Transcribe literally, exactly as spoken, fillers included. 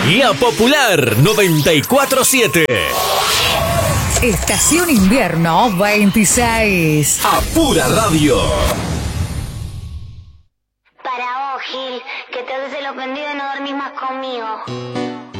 La Popular noventa y cuatro siete. Estación Invierno veintiséis. A pura radio. Para vos, Gil, que te haces el ofendido y no dormís más conmigo.